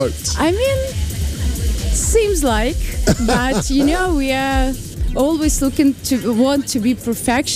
I mean, seems like, but we are always want to be perfect.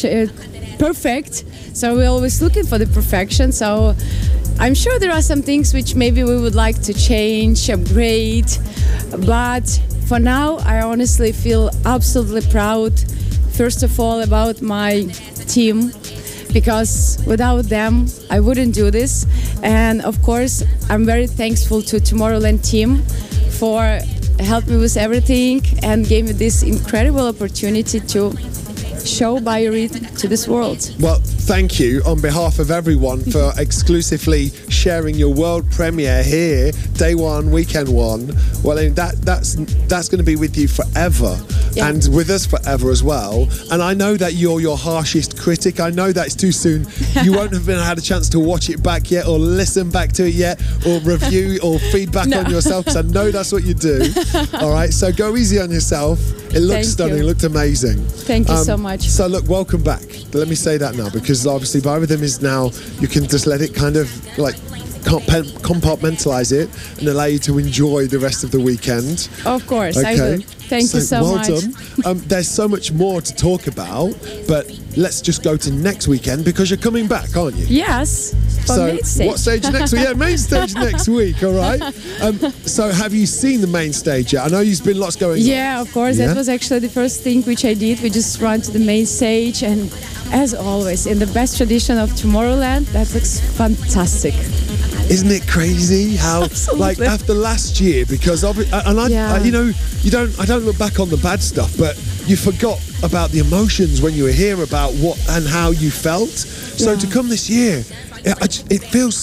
So we're always looking for the perfection. So I'm sure there are some things which maybe we would like to change, upgrade, but for now, I honestly feel absolutely proud. First of all, about my team, because without them, I wouldn't do this. And of course, I'm very thankful to Tomorrowland team for helping me with everything and gave me this incredible opportunity to show BioRhythm to this world. Well, thank you on behalf of everyone for exclusively sharing your world premiere here, day one, weekend one. Well, that's going to be with you forever. Yeah. And with us forever as well. And I know that you're your harshest critic. I know that it's too soon. You won't have had a chance to watch it back yet, or listen back to it yet, or review or feedback on yourself, because I know that's what you do. All right, so go easy on yourself. It looks stunning. It looked amazing. Thank you so much. So look, welcome back. Let me say that now, because obviously BioRhythm is now, you can just let it kind of like compartmentalize it and allow you to enjoy the rest of the weekend. Of course, okay. I will. Thank you so much. Well done. There's so much more to talk about, but let's just go to next weekend, because you're coming back, aren't you? Yes. So main stage. What stage next week? Yeah, main stage next week, all right? So have you seen the main stage yet? I know there's been lots going on. Yeah, of course. Yeah? That was actually the first thing which I did. We just ran to the main stage, and as always, in the best tradition of Tomorrowland, that looks fantastic. Isn't it crazy how, like, after last year, because I don't look back on the bad stuff, but you forgot about the emotions when you were here about what and how you felt. So to come this year, it feels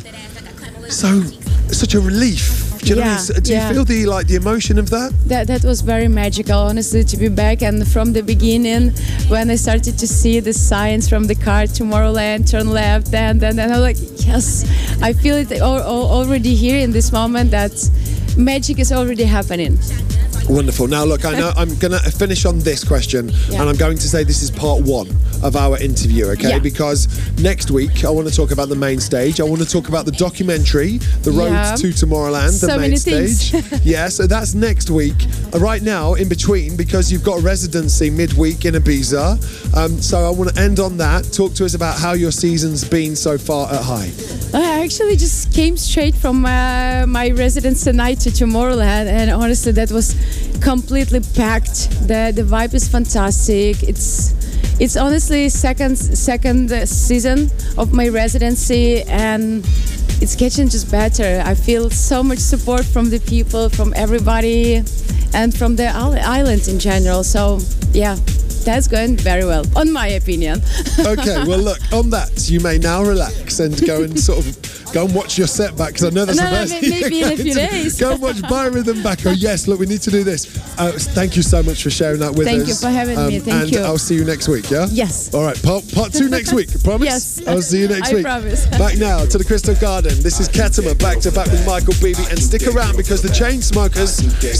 such a relief. Do you feel the emotion of that? That was very magical, honestly, to be back. And from the beginning, when I started to see the signs from the car, Tomorrowland, turn left, and then I'm like, yes, I feel it already here in this moment, that magic is already happening. Wonderful. Now, look, I know I'm going to finish on this question, and I'm going to say this is part one of our interview, okay? Yeah. Because next week, I want to talk about the main stage. I want to talk about the documentary, The Road to Tomorrowland, the main stage. Yeah, so that's next week. Right now, in between, because you've got a residency midweek in Ibiza. So I want to end on that. Talk to us about how your season's been so far at High. I actually just came straight from my residency night to Tomorrowland, and honestly, that was completely packed. The vibe is fantastic. It's honestly second season of my residency, and it's getting just better. I feel so much support from the people, from everybody, and from the island in general. So yeah, that's going very well, on my opinion. Okay, well look, on that, you may now relax and go and go and watch your set back, because I know that's the best. Maybe in a few days. Go and watch BioRhythm back. Oh yes, look, we need to do this. Thank you so much for sharing that with us. Thank you for having me. Thank you. And I'll see you next week, yeah? Yes. All right, part two next week. Promise? Yes. I'll see you next week. I promise. Back now to the Crystal Garden. This is Ketama, back to back with Michael Bibi, and stick around, because the Chainsmokers